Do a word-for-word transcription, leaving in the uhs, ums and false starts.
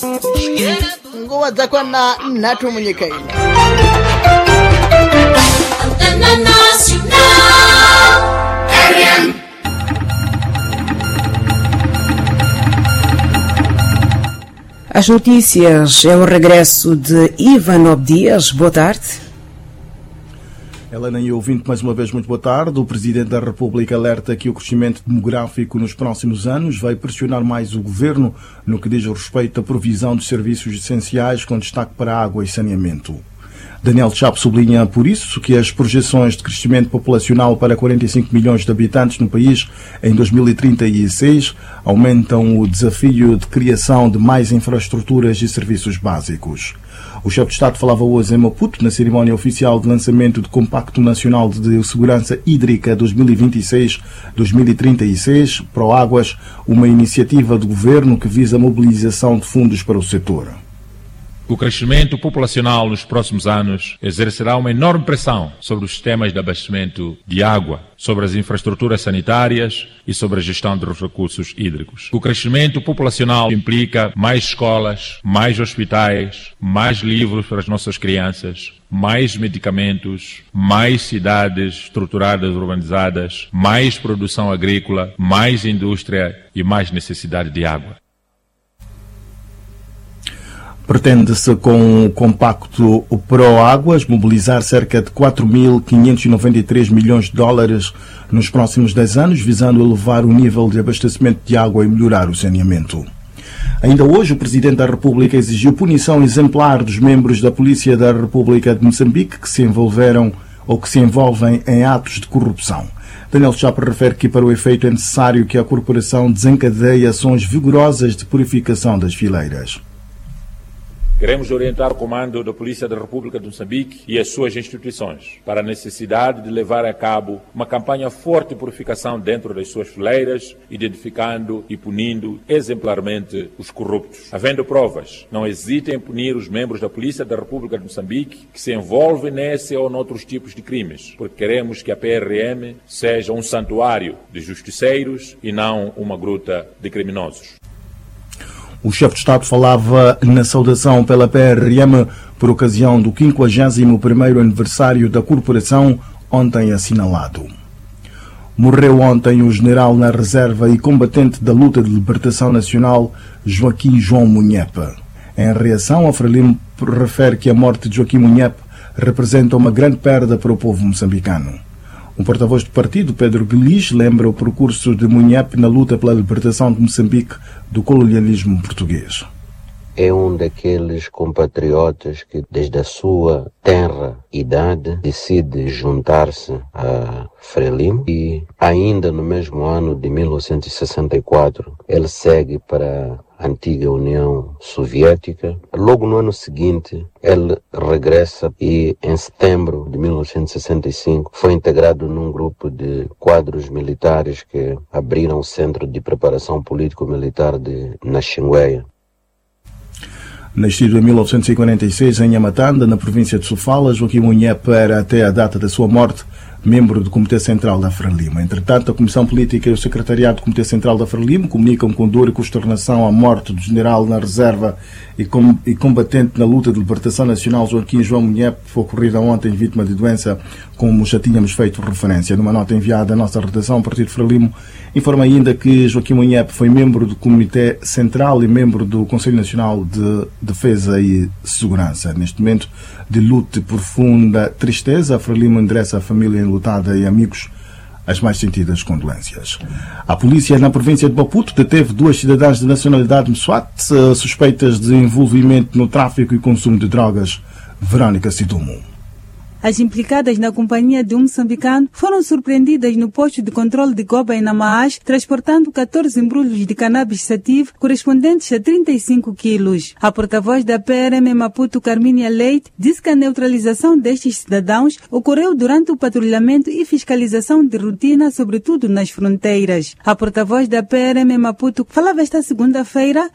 nguwa zakwana natu munyikaini As notícias é o regresso de Ivan Obdias. Boa tarde. Helena e ouvinte, mais uma vez, muito boa tarde. O Presidente da República alerta que o crescimento demográfico nos próximos anos vai pressionar mais o Governo no que diz respeito à provisão de serviços essenciais, com destaque para água e saneamento. Daniel Chapo sublinha, por isso, que as projeções de crescimento populacional para quarenta e cinco milhões de habitantes no país em dois mil e trinta e seis aumentam o desafio de criação de mais infraestruturas e serviços básicos. O chefe de Estado falava hoje em Maputo, na cerimónia oficial de lançamento do Compacto Nacional de Segurança Hídrica dois mil e vinte e seis a dois mil e trinta e seis, Proáguas, uma iniciativa do Governo que visa a mobilização de fundos para o setor. O crescimento populacional nos próximos anos exercerá uma enorme pressão sobre os sistemas de abastecimento de água, sobre as infraestruturas sanitárias e sobre a gestão dos recursos hídricos. O crescimento populacional implica mais escolas, mais hospitais, mais livros para as nossas crianças, mais medicamentos, mais cidades estruturadas, urbanizadas, mais produção agrícola, mais indústria e mais necessidade de água. Pretende-se, com o compacto Proáguas, mobilizar cerca de quatro mil quinhentos e noventa e três milhões de dólares nos próximos dez anos, visando elevar o nível de abastecimento de água e melhorar o saneamento. Ainda hoje, o Presidente da República exigiu punição exemplar dos membros da Polícia da República de Moçambique que se envolveram ou que se envolvem em atos de corrupção. Daniel Chapo refere que, para o efeito, é necessário que a corporação desencadeie ações vigorosas de purificação das fileiras. Queremos orientar o comando da Polícia da República de Moçambique e as suas instituições para a necessidade de levar a cabo uma campanha forte de purificação dentro das suas fileiras, identificando e punindo exemplarmente os corruptos. Havendo provas, não hesitem em punir os membros da Polícia da República de Moçambique que se envolvem nesse ou noutros tipos de crimes, porque queremos que a P R M seja um santuário de justiceiros e não uma gruta de criminosos. O chefe de Estado falava na saudação pela P R M por ocasião do quinquagésimo primeiro aniversário da corporação, ontem assinalado. Morreu ontem o general na reserva e combatente da luta de libertação nacional, Joaquim João Munhepe. Em reação, a Frelimo refere que a morte de Joaquim Munhepe representa uma grande perda para o povo moçambicano. O porta-voz do partido, Pedro Guelis, lembra o percurso de Munhepe na luta pela libertação de Moçambique do colonialismo português. É um daqueles compatriotas que, desde a sua tenra idade, decide juntar-se a Frelimo e, ainda no mesmo ano de mil novecentos e sessenta e quatro, ele segue para a antiga União Soviética. Logo no ano seguinte, ele regressa e, em setembro de mil novecentos e sessenta e cinco, foi integrado num grupo de quadros militares que abriram o Centro de Preparação Político-Militar de Naxingueia. Nascido em mil novecentos e quarenta e seis em Yamatanda, na província de Sofala, Joaquim Munhepe era, até a data da sua morte, membro do Comitê Central da Frelimo. Entretanto, a Comissão Política e o Secretariado do Comitê Central da Frelimo comunicam com dor e consternação a morte do general na reserva e, com, e combatente na luta de libertação nacional Joaquim João Munhepe, ocorrida ontem vítima de doença, como já tínhamos feito referência. Numa nota enviada à nossa redação, o Partido Frelimo informa ainda que Joaquim Munhepe foi membro do Comitê Central e membro do Conselho Nacional de Defesa e Segurança. Neste momento de luta e profunda tristeza, a Frelimo endereça à família enlutada e amigos as mais sentidas condolências. A polícia na província de Maputo deteve duas cidadãs de nacionalidade moçoate suspeitas de envolvimento no tráfico e consumo de drogas. Verônica Sidumo. As implicadas na companhia de um moçambicano foram surpreendidas no posto de controle de Goba em Namaás, transportando catorze embrulhos de cannabis sativa correspondentes a trinta e cinco quilos. A porta-voz da P R M Maputo, Carmínia Leite, disse que a neutralização destes cidadãos ocorreu durante o patrulhamento e fiscalização de rotina, sobretudo nas fronteiras. A porta-voz da P R M Maputo falava esta segunda-feira